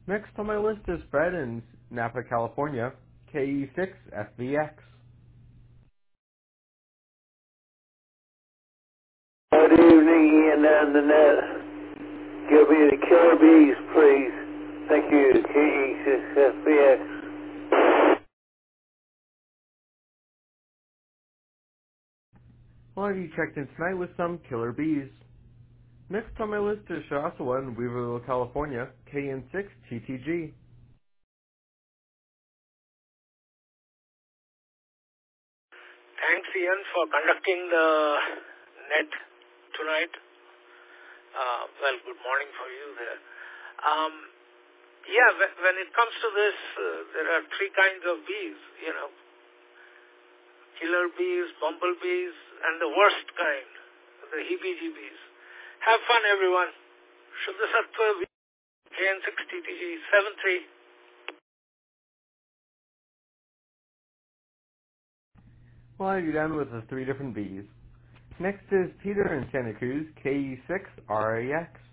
Next on my list is Fred in Napa, California, KE6FVX. Good evening, Ian on the net. Give me the killer bees, please. Thank you, KE6FBX. I'll have you checked in tonight with some killer bees. Next on my list is Shaswa in Weaverville, California, KN6TTG. Thanks, Ian, for conducting the net tonight. Well, good morning for you there. When it comes to this, there are three kinds of bees, killer bees, bumblebees, and the worst kind, the heebie-jeebies. Have fun, everyone. Shuddha Sattva, KN6TTG 73. Well, I'll have you down with the three different bees. Next is Peter in Santa Cruz, KE6RAX.